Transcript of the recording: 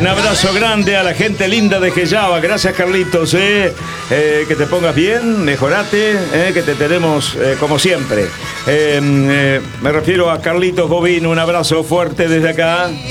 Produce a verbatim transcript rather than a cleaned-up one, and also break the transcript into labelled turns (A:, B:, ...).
A: abrazo grande a la gente linda de Gellaba. Gracias, Carlitos. Eh. Eh, que te pongas bien, mejorate, eh, que te tenemos eh, como siempre. Eh, eh, me refiero a Carlitos Bobino. Un abrazo fuerte desde acá.